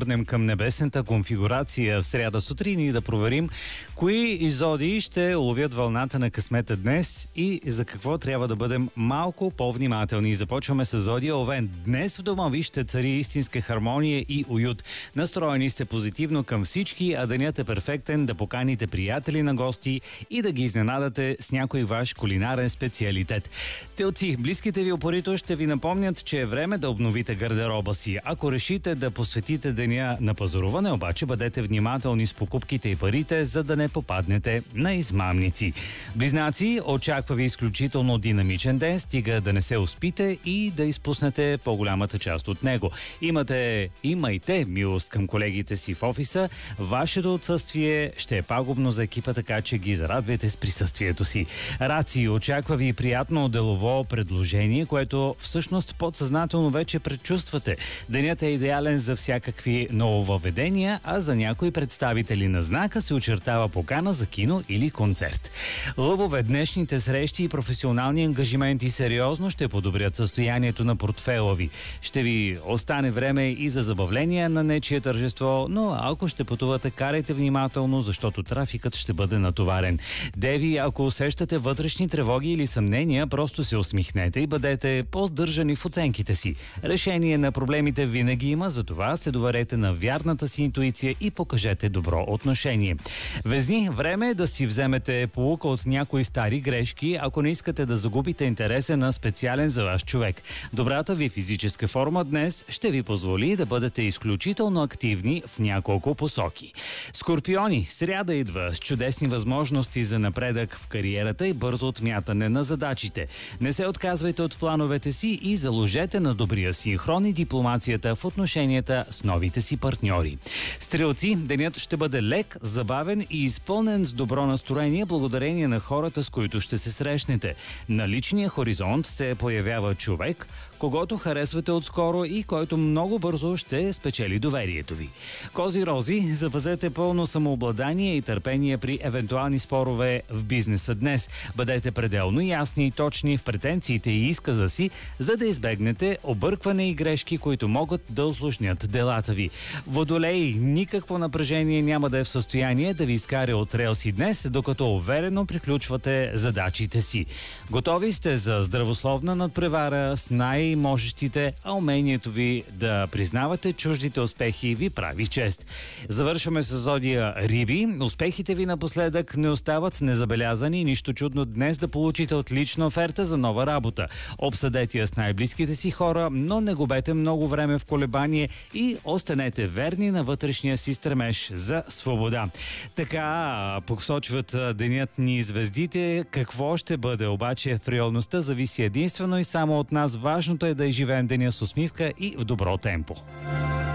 обърнем към небесната конфигурация в сряда сутрин и да проверим кои изоди ще уловят вълната на късмета днес и за какво трябва да бъдем малко по-внимателни. Започваме с зодия Овен. Днес в дома ви ще цари истинска хармония и уют. Настроени сте позитивно към всички, а денят е перфектен да поканите приятели на гости и да ги изненадате с някой ваш кулинарен специалитет. Телци, близките ви упорито ще ви напомнят, че е време да обновите гардероба си. Ако решите да посветите деня на пазаруване, обаче бъдете внимателни с покупките и парите, за да не попаднете на измамници. Близнаци, очаква ви изключително динамичен ден, стига да не се успите и да изпуснете по-голямата част от него. Имайте милост към колегите си в офиса. Вашето отсъствие ще е пагубно за екипа, така че ги зарадвайте с присъствието си. Раци, очаква ви приятно делово предложение, което всъщност подсъзнателно вече предчувствате. Денят е идеален за всякакви нововъведения, а за някои представители на знака се очертава покана за кино или концерт. Лъвове, днешните срещи и професионални ангажименти сериозно ще подобрят състоянието на портфела ви. Ще ви остане време и за забавление на нечие тържество, но ако ще пътувате, карайте внимателно, защото трафикът ще бъде натоварен. Деви, ако усещате вътрешни тревоги или съмнения, просто се усмихнете и бъдете по-сдържани в оценките си. Решение на проблемите винаги има, затова се доверете на вярната си интуиция и покажете добро отношение. Везни, време е да си вземете поука от някои стари грешки, ако не искате да загубите интереса на специален за ваш човек. Добрата ви физическа форма днес ще ви позволи да бъдете изключително активни в няколко посоки. Скорпиони, сряда идва с чудесни възможности за напредък в кариерата и бързо отмятане на задачите. Не се отказвайте от плановете си и заложете на добрия синхрон и дипломацията в отношенията с новите си партньори. Стрелци, денят ще бъде лек, забавен и изпълнен с добро настроение благодарение на хората, с които ще се срещнете. На личния хоризонт се появява човек, когото харесвате отскоро и който много бързо ще спечели доверието ви. Кози-рози, запазете пълно самообладание и търпение при евентуални спорове в бизнеса днес. Бъдете пределно ясни и точни в претенциите и изказа си, за да избегнете объркване и грешки, които могат да усложнят делата ви. Водолеи, никакво напрежение няма да е в състояние да ви изкаря от релси днес, докато уверено приключвате задачите си. Готови сте за здравословна надпревара с най-можещите, а умението ви да признавате чуждите успехи ви прави чест. Завършваме с зодия Риби. Успехите ви напоследък не остават незабелязани, нищо чудно днес да получите отлична оферта за нова работа. Обсъдете я с най-близките си хора, но не губете много време в колебание и останете верни на вътрешния си стремеж за свобода. Така посочват денят ни звездите. Какво ще бъде обаче в реалността зависи единствено и само от нас. Важното е да изживеем деня с усмивка и в добро темпо.